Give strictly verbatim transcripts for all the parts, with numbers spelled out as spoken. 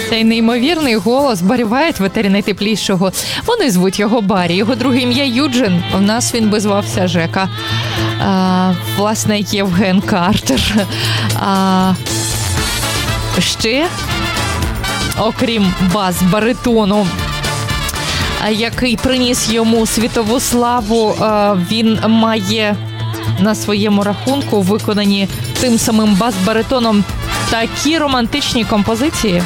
Та й неймовірний голос Баррі Вайт в етері найтеплішого. Вони звуть його Баррі, його друге ім'я Юджин. У нас він би звався Жека. А, власне, Євген Картер. А, ще, окрім бас-баритону, який приніс йому світову славу, він має на своєму рахунку виконані тим самим бас-баритоном такі романтичні композиції.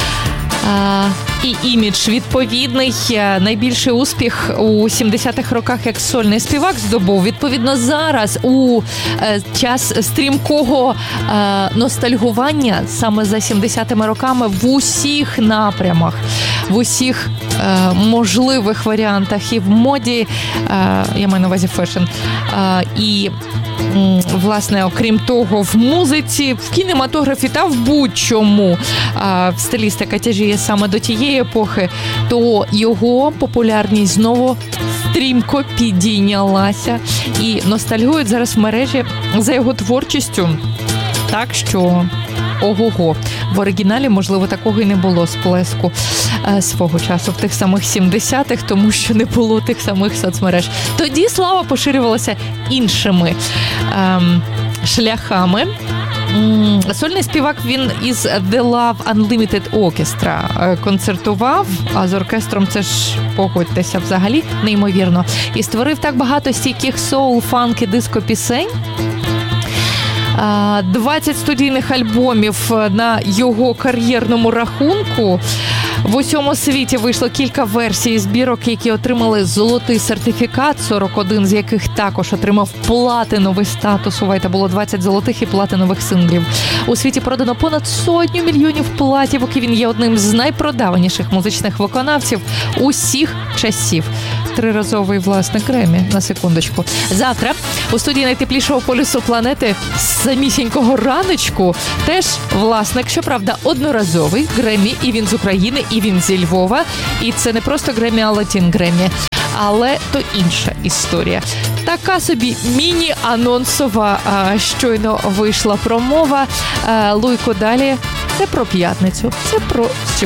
І імідж відповідний. Найбільший успіх у сімдесятих роках як сольний співак здобув. Відповідно, зараз у час стрімкого ностальгування саме за сімдесятими роками в усіх напрямах, в усіх можливих варіантах і в моді, я маю на увазі фешн, і власне, окрім того, в музиці, в кінематографі та в будь-чому а, стилістика тяжіє саме до тієї епохи, то його популярність знову стрімко підійнялася. І ностальгують зараз в мережі за його творчістю. Так що, ого-го. В оригіналі, можливо, такого і не було сплеску е, свого часу в тих самих сімдесятих, тому що не було тих самих соцмереж. Тоді слава поширювалася іншими е, шляхами. М, сольний співак, він із The Love Unlimited Orchestra концертував, а з оркестром це ж, погодьтеся, взагалі неймовірно. І створив так багато стійких соул, фанк і диско-пісень. двадцять студійних альбомів на його кар'єрному рахунку. В усьому світі вийшло кілька версій збірок, які отримали золотий сертифікат, сорок один з яких також отримав платиновий статус. Увайте, було двадцять золотих і платинових синглів. У світі продано понад сотню мільйонів платівок, і він є одним з найпродаваніших музичних виконавців усіх часів. Триразовий власник Греммі, на секундочку. Завтра у студії найтеплішого полюсу планети з самісінького раночку теж власник, щоправда, одноразовий Греммі, і він з України, і він зі Львова. І це не просто Греммі, а Латін Греммі. Але то інша історія. Така собі міні-анонсова а, щойно вийшла промова. А, Луйко, далі. Це про п'ятницю, це про сьогодні.